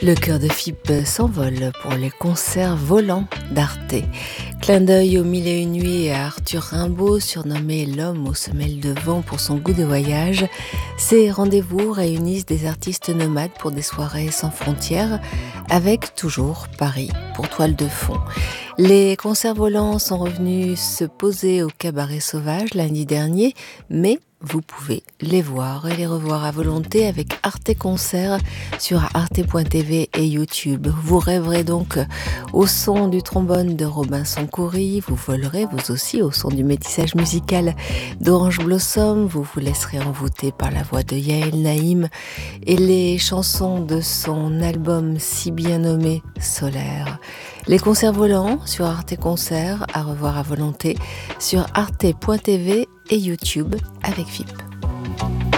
Le chœur de FIP s'envole pour les concerts volants d'Arte. Clin d'œil aux Mille et une nuits et à Arthur Rimbaud, surnommé l'homme aux semelles de vent pour son goût de voyage. Ces rendez-vous réunissent des artistes nomades pour des soirées sans frontières, avec toujours Paris pour toile de fond. Les concerts volants sont revenus se poser au Cabaret Sauvage lundi dernier, mais vous pouvez les voir et les revoir à volonté avec Arte Concert sur arte.tv et YouTube. Vous rêverez donc au son du trombone de Robinson Coury, vous volerez vous aussi au son du métissage musical d'Orange Blossom, vous vous laisserez envoûter par la voix de Yael Naïm et les chansons de son album si bien nommé Solaire. Les concerts volants sur Arte Concert, à revoir à volonté sur arte.tv et YouTube avec FIP.